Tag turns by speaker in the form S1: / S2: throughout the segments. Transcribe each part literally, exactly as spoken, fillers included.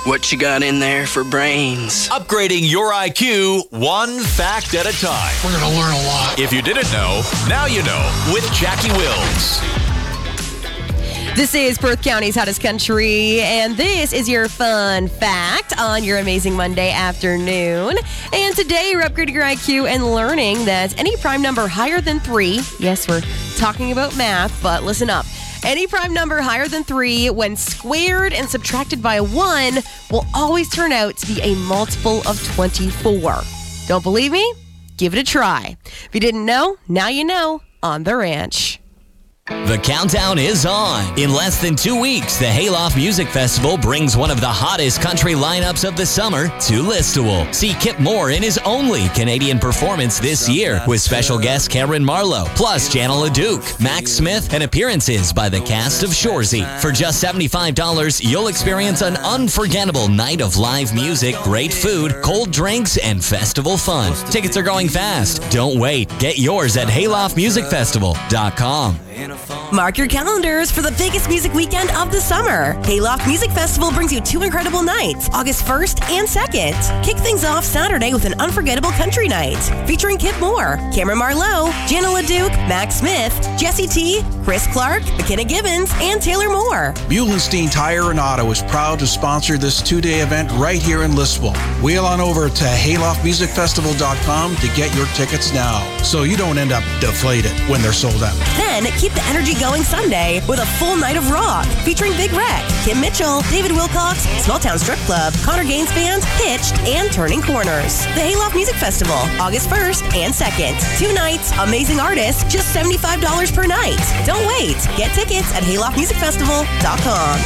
S1: What you got in there for brains?
S2: Upgrading your I Q one fact at a time.
S3: We're going to learn a lot.
S2: If you didn't know, now you know with Jackie Wills.
S4: This is Perth County's Hottest Country, and this is your fun fact on your amazing Monday afternoon. And today you're upgrading your I Q and learning that any prime number higher than three, yes, we're talking about math, but listen up. Any prime number higher than three, when squared and subtracted by a one, will always turn out to be a multiple of twenty-four. Don't believe me? Give it a try. If you didn't know, now you know on The Ranch.
S5: The countdown is on. In less than two weeks, the Hayloft Music Festival brings one of the hottest country lineups of the summer to Listowel. See Kip Moore in his only Canadian performance this year with special guest Cameron Marlowe, plus Jana LeDuc, Max Smith, and appearances by the cast of Shoresy. For just seventy-five dollars, you'll experience an unforgettable night of live music, great food, cold drinks, and festival fun. Tickets are going fast. Don't wait. Get yours at hayloft music festival dot com.
S4: Mark your calendars for the biggest music weekend of the summer. Hayloft Music Festival brings you two incredible nights, August first and second. Kick things off Saturday with an unforgettable country night featuring Kip Moore, Cameron Marlowe, Jana LeDuc, Max Smith, Jesse T, Chris Clark, McKenna Gibbons, and Taylor Moore.
S6: Muhlenstein Tire in Ottawa is proud to sponsor this two-day event right here in Listowel. Wheel on over to hayloft music festival dot com to get your tickets now, so you don't end up deflated when they're sold out.
S4: Then keep the energy going Sunday with a full night of rock featuring Big Wreck, Kim Mitchell, David Wilcox, Small Town Strip Club, Connor Gaines Band, Hitched, and Turning Corners. The Hayloft Music Festival, August first and second. Two nights, amazing artists, just seventy-five dollars per night. Don't wait. Get tickets at hayloft music festival dot com.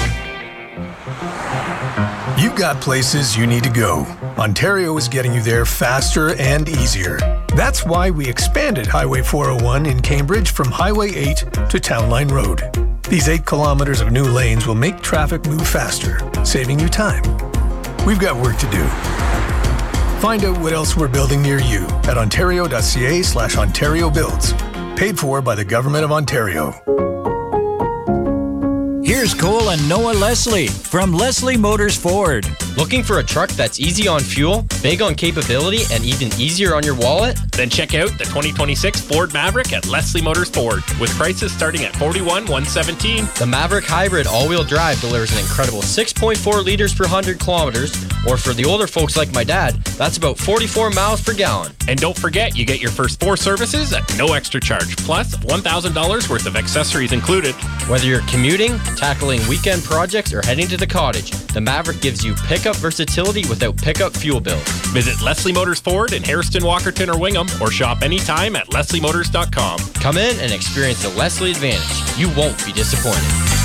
S7: You've got places you need to go. Ontario is getting you there faster and easier. That's why we expanded Highway four oh one in Cambridge from Highway eight to Town Line Road. These eight kilometers of new lanes will make traffic move faster, saving you time. We've got work to do. Find out what else we're building near you at ontario.ca slash Ontario Builds. Paid for by the Government of Ontario.
S8: Here's Cole and Noah Leslie from Leslie Motors Ford.
S9: Looking for a truck that's easy on fuel, big on capability, and even easier on your wallet?
S10: Then check out the twenty twenty-six Ford Maverick at Leslie Motors Ford, with prices starting at forty-one thousand one hundred seventeen dollars.
S9: The Maverick Hybrid all-wheel drive delivers an incredible six point four liters per one hundred kilometers, or for the older folks like my dad, that's about forty-four miles per gallon.
S10: And don't forget, you get your first four services at no extra charge, plus one thousand dollars worth of accessories included.
S9: Whether you're commuting, tackling weekend projects, or heading to the cottage, the Maverick gives you pickup versatility without pickup fuel bills.
S10: Visit Leslie Motors Ford in Hairston, Walkerton, or Wingham, or shop anytime at leslie motors dot com.
S9: Come in and experience the Leslie advantage. You won't be disappointed.